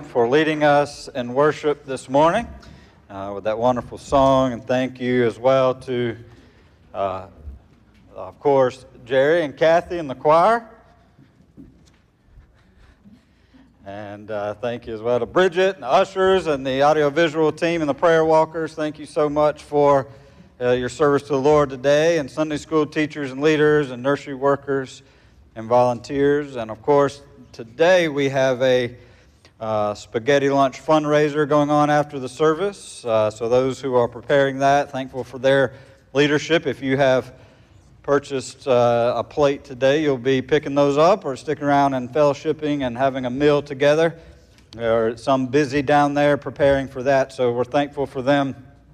for leading us in worship this morning with that wonderful song. And thank you as well to, of course, Jerry and Kathy in the choir. And thank you as well to Bridget and the ushers and the audiovisual team and the prayer walkers. Thank you so much for your service to the Lord today, and Sunday school teachers and leaders and nursery workers and volunteers. And of course, today we have a spaghetti lunch fundraiser going on after the service. So those who are preparing that, thankful for their leadership. If you have purchased a plate today, you'll be picking those up or sticking around and fellowshipping and having a meal together. There are some busy down there preparing for that, so we're thankful for them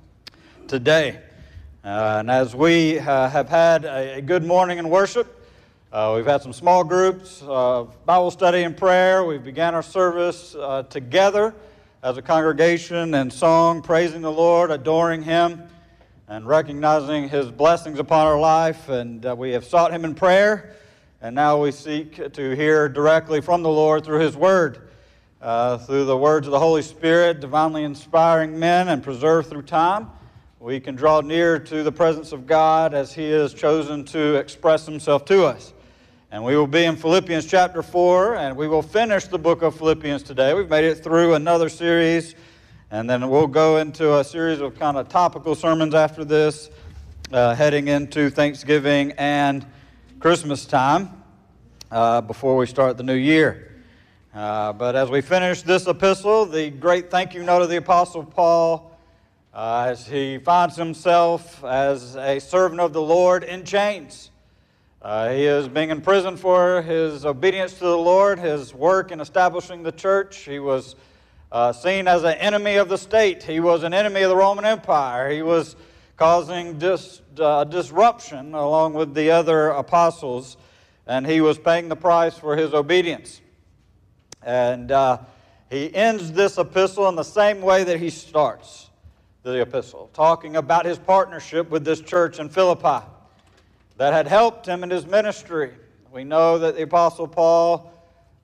today. And as we have had a good morning in worship, we've had some small groups, Bible study and prayer. We've began our service together as a congregation in song, praising the Lord, adoring Him, and recognizing His blessings upon our life. And we have sought Him in prayer, and now we seek to hear directly from the Lord through His Word, through the words of the Holy Spirit, divinely inspiring men and preserved through time. We can draw near to the presence of God as He has chosen to express Himself to us. And we will be in Philippians chapter 4, and we will finish the book of Philippians today. We've made it through another series, and then we'll go into a series of kind of topical sermons after this, heading into Thanksgiving and Christmas time before we start the new year. But as we finish this epistle, the great thank you note of the Apostle Paul, as he finds himself as a servant of the Lord in chains. He is being imprisoned for his obedience to the Lord, his work in establishing the church. He was seen as an enemy of the state. He was an enemy of the Roman Empire. He was causing disruption along with the other apostles, and he was paying the price for his obedience. And he ends this epistle in the same way that he starts the epistle, talking about his partnership with this church in Philippi that had helped him in his ministry. We know that the Apostle Paul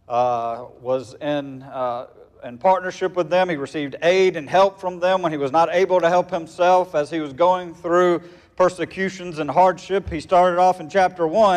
was in partnership with them. He received aid and help from them when he was not able to help himself as he was going through persecutions and hardship. He started off in chapter 1